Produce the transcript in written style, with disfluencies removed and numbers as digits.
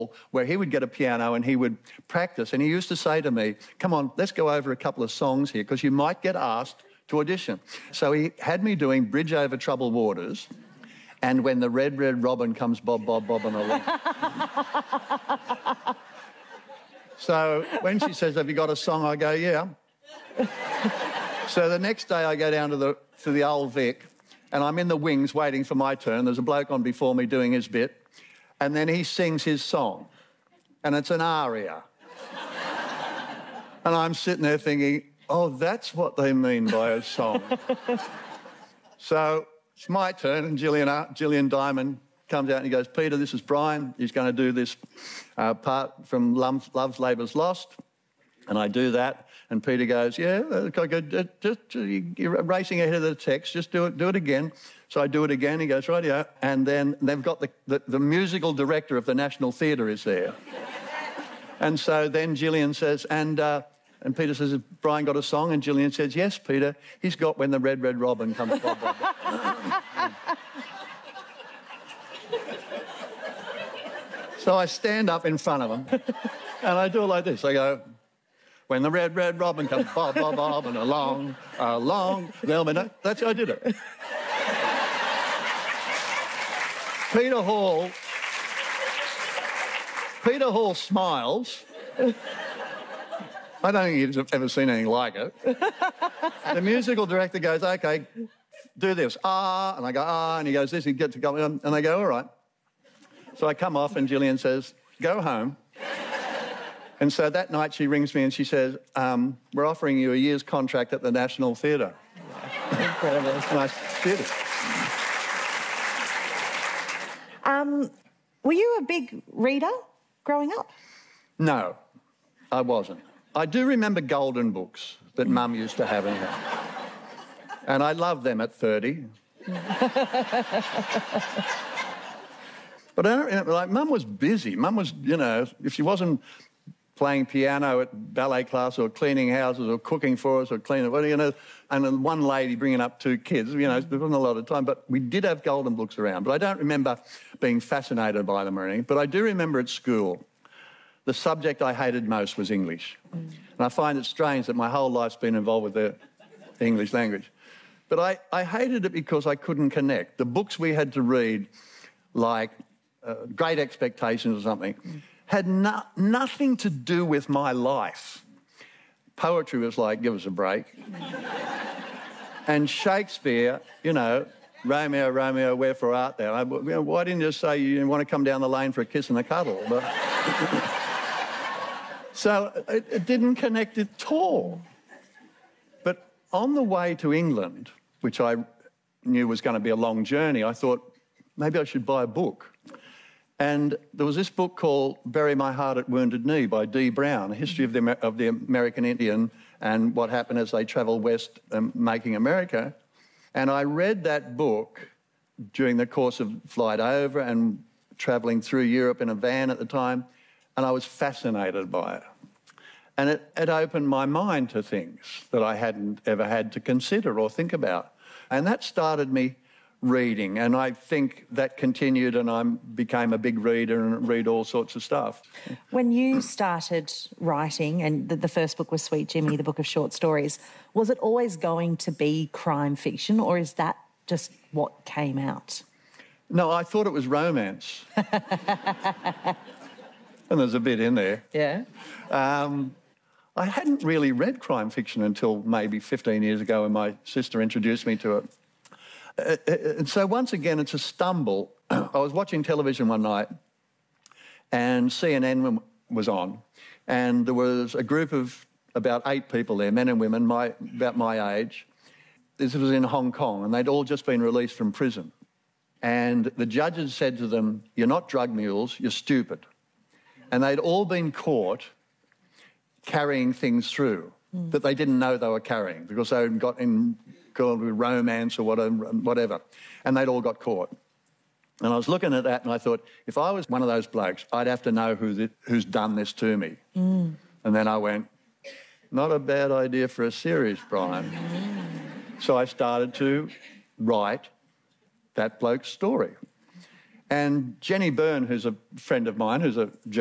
where he would get a piano and he would practice. And he used to say to me, come on, let's go over a couple of songs here because you might get asked to audition. So he had me doing Bridge Over Troubled Waters and When the Red, Red Robin Comes Bob, Bob, Bobbing Along. So when she says, have you got a song? I go, yeah. So the next day I go down to the Old Vic and I'm in the wings waiting for my turn. There's a bloke on before me doing his bit. And then he sings his song. And it's an aria. And I'm sitting there thinking, oh, that's what they mean by a song. So it's my turn, and Gillian Diamond comes out and he goes, Peter, this is Brian. He's going to do this part from Love's Labour's Lost. And I do that, and Peter goes, yeah, you're racing ahead of the text, just do it again. So I do it again, he goes, right, yeah. And then they've got the musical director of the National Theatre is there. And so then Gillian says, and Peter says, has Brian got a song? And Gillian says, yes, Peter, he's got When the Red, Red Robin Comes Bob, Bob. So I stand up in front of them, and I do it like this. I go, when the red, red robin comes bob, bob, bob, and along, that's how I did it. Peter Hall smiles. I don't think he's ever seen anything like it. The musical director goes, OK, do this. Ah, and I go, ah, and he goes, this, he gets to go, and I go, all right. So I come off and Gillian says, go home. And so that night she rings me and she says, we're offering you a year's contract at the National Theatre. Incredible. And I did it. Were you a big reader growing up? No, I wasn't. I do remember golden books that Mum used to have in her. And I loved them at 30. But I don't remember, like, Mum was busy. Mum was, you know, if she wasn't playing piano at ballet class or cleaning houses or cooking for us or cleaning, well, you know, and then one lady bringing up two kids, you know, there wasn't a lot of time. But we did have golden books around. But I don't remember being fascinated by them or anything. But I do remember at school, the subject I hated most was English. And I find it strange that my whole life's been involved with the English language. But I hated it because I couldn't connect. The books we had to read, like Great Expectations or something, had nothing to do with my life. Poetry was like, give us a break. And Shakespeare, you know, Romeo, Romeo, wherefore art thou? Why didn't you say you want to come down the lane for a kiss and a cuddle? But so it didn't connect at all. But on the way to England, which I knew was going to be a long journey, I thought maybe I should buy a book. And there was this book called Bury My Heart at Wounded Knee by Dee Brown, a history of the American Indian and what happened as they travelled west making America. And I read that book during the course of flight over and travelling through Europe in a van at the time, and I was fascinated by it. And it opened my mind to things that I hadn't ever had to consider or think about. And that started me reading, and I think that continued, and I became a big reader and read all sorts of stuff. When you started writing, and the first book was Sweet Jimmy, the book of short stories, was it always going to be crime fiction, or is that just what came out? No, I thought it was romance. And there's a bit in there. Yeah. I hadn't really read crime fiction until maybe 15 years ago when my sister introduced me to it. And so once again, it's a stumble. I was watching television one night and CNN was on, and there was a group of about 8 people there, men and women, about my age. This was in Hong Kong, and they'd all just been released from prison. And the judges said to them, you're not drug mules, you're stupid. And they'd all been caught carrying things through that they didn't know they were carrying because they had got in called romance or whatever, and they'd all got caught. And I was looking at that and I thought, if I was one of those blokes, I'd have to know who's done this to me. And then I went, not a bad idea for a series, Brian. So I started to write that bloke's story. And Jenny Byrne, who's a friend of mine, who's a